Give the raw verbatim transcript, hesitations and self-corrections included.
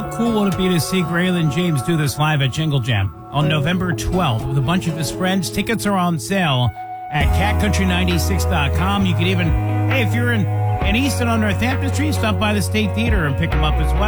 How cool would it be to see Graylin James do this live at Jingle Jam on November twelfth with a bunch of his friends? Tickets are on sale at cat country ninety-six dot com. You could even, hey, if you're in, in Easton on Northampton Street, stop by the State Theater and pick them up as well.